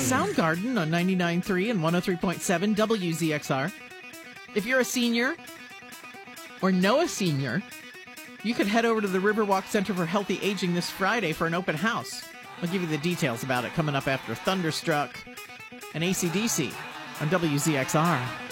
Soundgarden on 99.3 and 103.7 WZXR. If you're a senior or know a senior, you could head over to the Riverwalk Center for Healthy Aging this Friday for an open house. I'll give you the details about it coming up after Thunderstruck and AC/DC on WZXR.